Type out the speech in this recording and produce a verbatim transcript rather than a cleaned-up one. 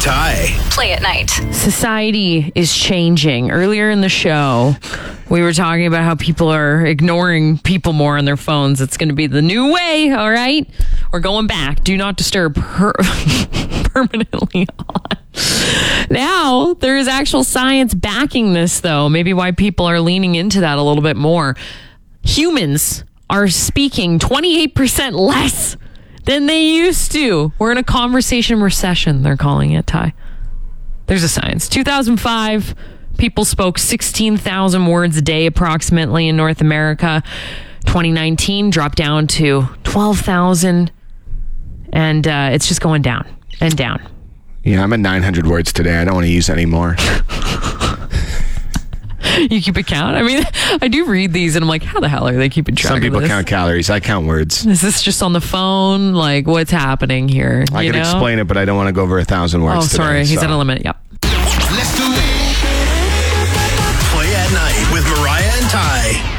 and Ty. Play at night. Society is changing. Earlier in the show, we were talking about how people are ignoring people more on their phones. It's going to be the new way, all right? We're going back. Do not disturb per- permanently on. Now, there is actual science backing this, though. Maybe why people are leaning into that a little bit more. Humans are speaking twenty-eight percent less than they used to. We're in a conversation recession, they're calling it, Ty. There's a science. two thousand five, people spoke sixteen thousand words a day approximately in North America. twenty nineteen dropped down to twelve thousand. And uh, it's just going down and down. Yeah, I'm at nine hundred words today. I don't want to use any more. You keep a count? I mean, I do read these and I'm like, how the hell are they keeping track Some of people this? count calories. I count words. Is this just on the phone? Like, what's happening here? I you can know? explain it, but I don't want to go over a thousand words Oh, today, sorry. He's so. at a limit. Yep.